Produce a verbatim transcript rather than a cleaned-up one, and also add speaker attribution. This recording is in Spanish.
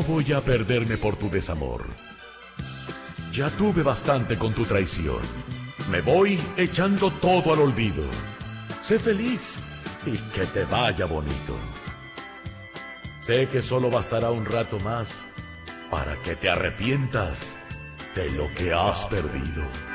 Speaker 1: voy a perderme por tu desamor. Ya tuve bastante con tu traición. Me voy echando todo al olvido. Sé feliz y que te vaya bonito. Sé que solo bastará un rato más para que te arrepientas de lo que has perdido.